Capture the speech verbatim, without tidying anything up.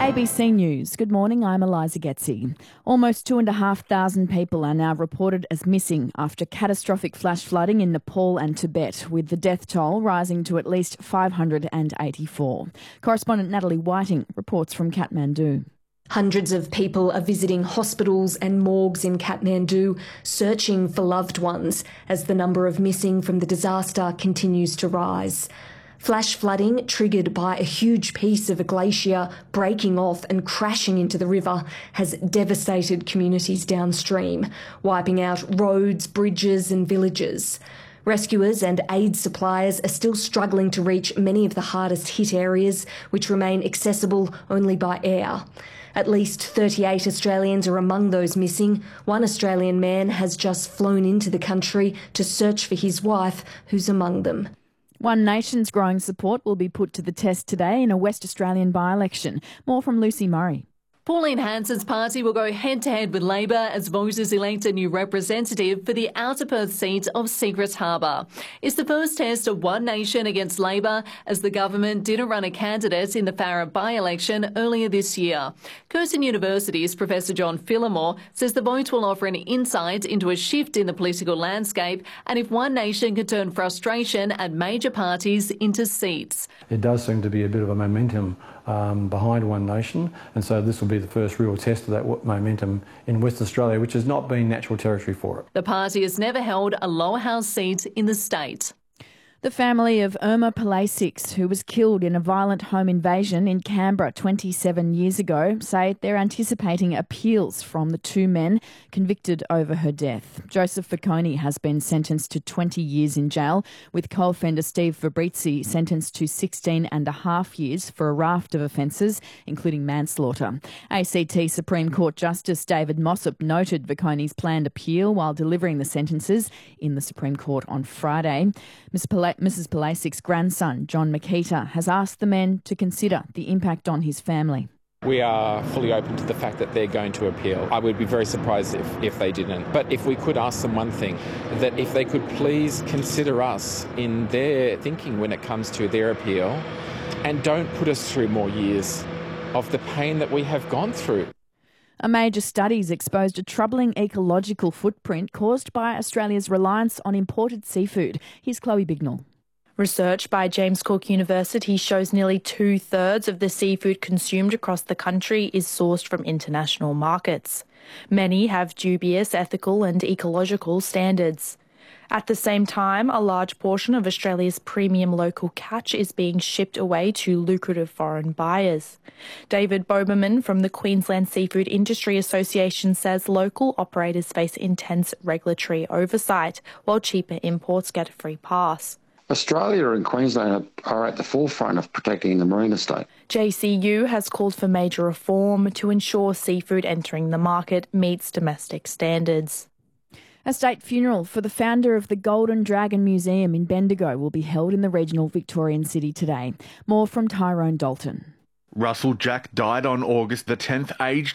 A B C News. Good morning, I'm Eliza Getzi. Almost two and a half thousand people are now reported as missing after catastrophic flash flooding in Nepal and Tibet, with the death toll rising to at least five hundred eighty-four. Correspondent Natalie Whiting reports from Kathmandu. Hundreds of people are visiting hospitals and morgues in Kathmandu, searching for loved ones as the number of missing from the disaster continues to rise. Flash flooding, triggered by a huge piece of a glacier breaking off and crashing into the river, has devastated communities downstream, wiping out roads, bridges and villages. Rescuers and aid suppliers are still struggling to reach many of the hardest hit areas, which remain accessible only by air. At least thirty-eight Australians are among those missing. One Australian man has just flown into the country to search for his wife, who's among them. One Nation's growing support will be put to the test today in a West Australian by-election. More from Lucy Murray. Pauline Hanson's party will go head-to-head with Labor as voters elect a new representative for the Outer Perth seat of Secret Harbour. It's the first test of One Nation against Labor, as the government didn't run a candidate in the Farrer by-election earlier this year. Curtin University's Professor John Phillimore says the vote will offer an insight into a shift in the political landscape and if One Nation can turn frustration at major parties into seats. It does seem to be a bit of a momentum um, behind One Nation, and so this will be the first real test of that momentum in West Australia, which has not been natural territory for it. The party has never held a lower house seat in the state. The family of Irma Palasics, who was killed in a violent home invasion in Canberra twenty-seven years ago, say they're anticipating appeals from the two men convicted over her death. Joseph Facconi has been sentenced to twenty years in jail, with co-offender Steve Fabrizi sentenced to sixteen and a half years for a raft of offences, including manslaughter. A C T Supreme Court Justice David Mossop noted Facconi's planned appeal while delivering the sentences in the Supreme Court on Friday. Miz Pal- Missus Palasic's grandson, John Makita, has asked the men to consider the impact on his family. We are fully open to the fact that they're going to appeal. I would be very surprised if, if they didn't. But if we could ask them one thing, that if they could please consider us in their thinking when it comes to their appeal, and don't put us through more years of the pain that we have gone through. A major study's exposed a troubling ecological footprint caused by Australia's reliance on imported seafood. Here's Chloe Bignell. Research by James Cook University shows nearly two-thirds of the seafood consumed across the country is sourced from international markets. Many have dubious ethical and ecological standards. At the same time, a large portion of Australia's premium local catch is being shipped away to lucrative foreign buyers. David Boberman from the Queensland Seafood Industry Association says local operators face intense regulatory oversight, while cheaper imports get a free pass. Australia and Queensland are at the forefront of protecting the marine estate. J C U has called for major reform to ensure seafood entering the market meets domestic standards. A state funeral for the founder of the Golden Dragon Museum in Bendigo will be held in the regional Victorian city today. More from Tyrone Dalton. Russell Jack died on August the tenth, aged